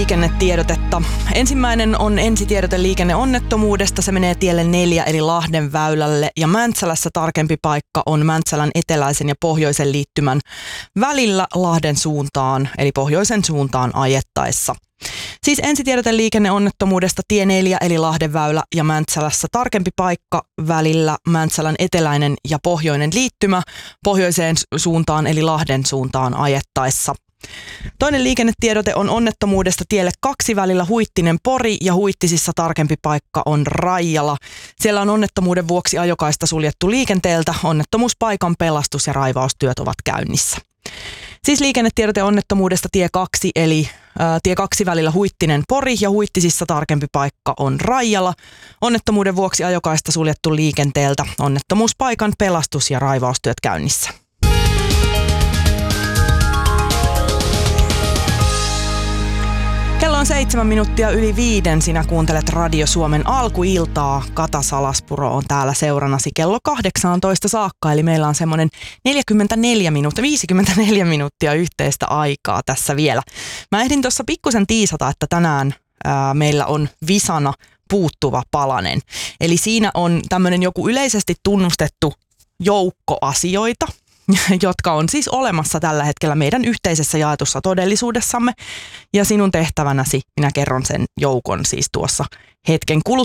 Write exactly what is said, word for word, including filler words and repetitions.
Liikennetiedotetta. Ensimmäinen on ensitiedote liikenneonnettomuudesta. Se menee tielle neljä eli Lahden väylälle ja Mäntsälässä tarkempi paikka on Mäntsälän eteläisen ja pohjoisen liittymän välillä Lahden suuntaan eli pohjoisen suuntaan ajettaessa. Siis ensitiedote liikenneonnettomuudesta tie neljä eli Lahden väylä ja Mäntsälässä tarkempi paikka välillä Mäntsälän eteläinen ja pohjoinen liittymä pohjoiseen suuntaan eli Lahden suuntaan ajettaessa. Toinen liikennetiedote on onnettomuudesta tielle kaksi välillä Huittinen-Pori ja Huittisissa tarkempi paikka on Raijala. Siellä on onnettomuuden vuoksi ajokaista suljettu liikenteeltä. Onnettomuuspaikan pelastus- ja raivaustyöt ovat käynnissä. Siis liikennetiedote onnettomuudesta tie kaksi eli ää, tie kaksi välillä Huittinen-Pori ja Huittisissa tarkempi paikka on Raijala. Onnettomuuden vuoksi ajokaista suljettu liikenteeltä. Onnettomuuspaikan pelastus- ja raivaustyöt käynnissä. Kello on seitsemän minuuttia yli viiden. Sinä kuuntelet Radio Suomen alkuiltaa. Kata Salaspuro on täällä seurannasi kello kahdeksantoista saakka. Eli meillä on semmoinen neljäkymmentäneljä minuuttia, viisikymmentäneljä minuuttia yhteistä aikaa tässä vielä. Mä ehdin tuossa pikkusen tiisata, että tänään ää, meillä on Visana puuttuva palanen. Eli siinä on tämmöinen joku yleisesti tunnustettu joukko asioita, jotka on siis olemassa tällä hetkellä meidän yhteisessä jaetussa todellisuudessamme. Ja sinun tehtävänäsi, minä kerron sen joukon siis tuossa hetken kuluttua.